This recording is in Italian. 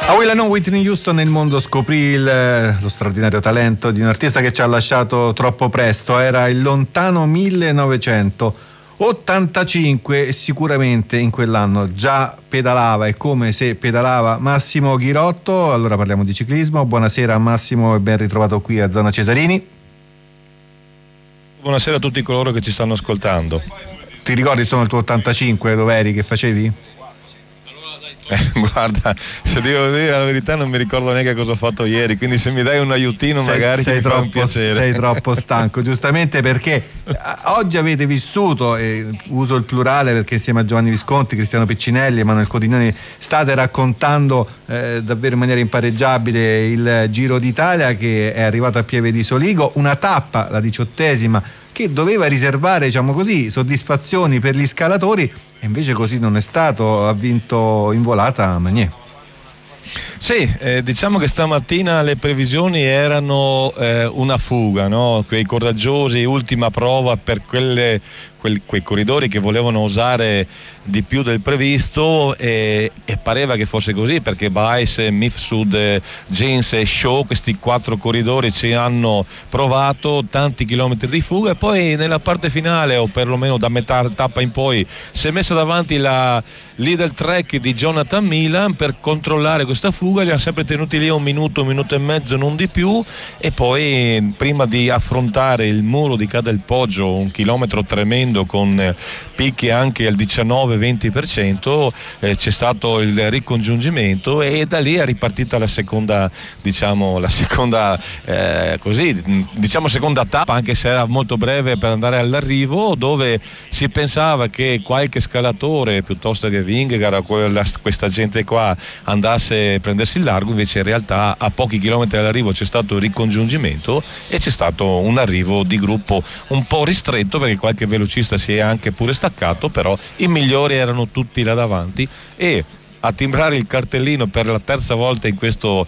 A Will I Know Whitney Houston nel mondo scoprì lo straordinario talento di un artista che ci ha lasciato troppo presto. Era il lontano 1985 e sicuramente in quell'anno già pedalava, e come se pedalava, Massimo Ghirotto. Allora parliamo di ciclismo. Buonasera Massimo e ben ritrovato qui a Zona Cesarini. Buonasera a tutti coloro che ci stanno ascoltando. Ti ricordi il tuo 85, dove eri, che facevi? Guarda, se devo dire la verità non mi ricordo neanche cosa ho fatto ieri, quindi se mi dai un aiutino magari mi fa un piacere. Sei troppo stanco, giustamente, perché oggi avete vissuto, e uso il plurale perché insieme a Giovanni Visconti, Cristiano Piccinelli, Emanuele Codignoni state raccontando davvero in maniera impareggiabile il Giro d'Italia, che è arrivato a Pieve di Soligo, una tappa, la 18ª, che doveva riservare, diciamo così, soddisfazioni per gli scalatori, e invece così non è stato. Ha vinto in volata Magnier. Sì, diciamo che stamattina le previsioni erano una fuga, no? Quei coraggiosi, ultima prova per quei corridori che volevano osare di più del previsto, e pareva che fosse così, perché Baez, Mifsud, Gens e Shaw, questi 4 corridori ci hanno provato tanti chilometri di fuga, e poi nella parte finale, o perlomeno da metà tappa in poi, si è messa davanti la leader track di Jonathan Milan per controllare questa fuga. Li ha sempre tenuti lì un minuto e mezzo, non di più, e poi prima di affrontare il muro di Cadelpoggio, un chilometro tremendo con picchi anche al 19-20%, c'è stato il ricongiungimento, e da lì è ripartita la seconda tappa, anche se era molto breve per andare all'arrivo, dove si pensava che qualche scalatore piuttosto che Vingegaard o questa gente qua andasse a prendersi il largo. Invece in realtà a pochi chilometri dall'arrivo c'è stato il ricongiungimento e c'è stato un arrivo di gruppo un po' ristretto, perché qualche velocista si è anche pure staccato, però i migliori erano tutti là davanti. E a timbrare il cartellino per la terza volta in questo